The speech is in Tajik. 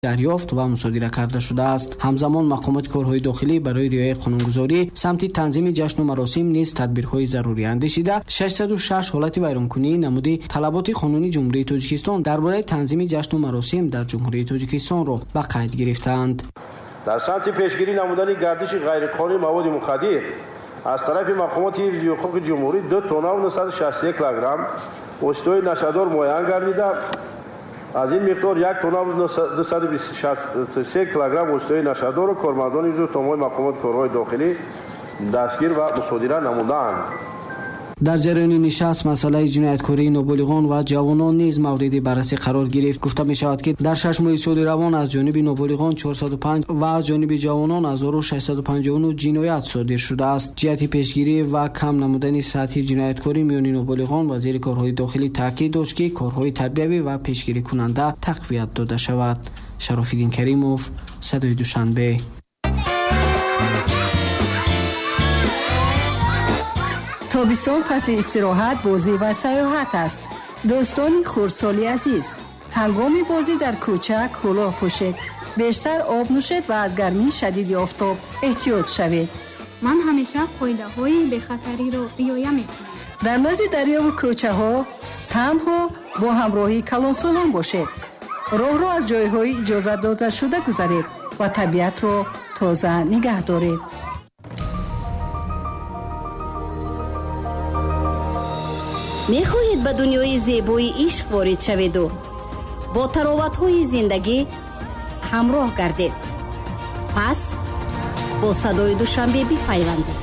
дарёфт ва мусодира карда шудааст. ҳамзамон мақомоти корҳои дохилӣ барои риояи қонунгузорӣ самти танзими ҷашну маросим низ тадбирҳои зарурӣ андешида 606 ҳолати вайронкунӣ намуди талаботи қонунии ҷумҳурии Тоҷикистон дар бораи танзими ҷашну маросим дар ҷумҳурии Тоҷикистонро ба қайд гирифтанд. дар самти пешгирӣ намудани гардиши ғайриқонунии маводи мухаддир аз тарафи мақомоти ҳифзи ҳуқуқи ҷумҳурӣ 2 тонна 961 килограмм воситаҳои нашадор муайян гардида, аз ин миқдор 1 тонна 263 килограмм воситаҳои нашадору кормардони ҳифзу томои мақомоти корҳои дохилӣ дастгир ва мусодира намуданд. дар ҷараёни нишаст масъалаи ҷинояткории ноболиғон ва ҷавонон низ мавриди баррасӣ қарор гирифт. гуфта мешавад ки дар 6 моҳи соли равон аз ҷониби ноболиғон 405 ва аз ҷониби ҷавонон 1659 ҷиноят содир шудааст. ҷиҳати пешгирӣ ва кам намудани сатҳи ҷинояткорӣ миёни ноболиғон вазири корҳои дохилӣ таъкид дошт ки корҳои тарбиявӣ ва пешгирикунанда тақвият дода шавад. Шарофиддин Каримов, Садои Душанбе. тобистон фасли истироҳат, бозӣ ва сайёҳат аст. дӯстони хурдсоли азиз, ҳангоми бозӣ дар кӯча кӯлоҳ пӯшед, бештар об нӯшед ва аз гармии шадиди офтоб эҳтиёт шавед. ман ҳамеша қоидаҳои бехатариро риоя мекунам. дар назди дарёву кӯчаҳо танҳо бо ҳамроҳии калонсолон бошед. роҳро аз ҷойҳои иҷозатдодашуда гузаред ва табиатро тоза нигаҳ доред. мехоҳед ба дунёи зебои ишқ ворид шаведу бо тароватҳои зиндагӣ ҳамроҳ гардед. пас бо Садои Душанбе бипайвандед.